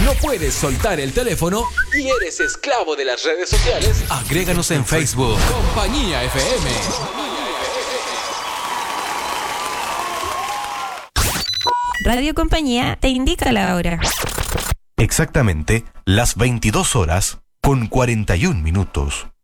¿No puedes soltar el teléfono y eres esclavo de las redes sociales? Agréganos en Facebook. Compañía FM. Radio Compañía te indica la hora. Exactamente las 22 horas con 41 minutos.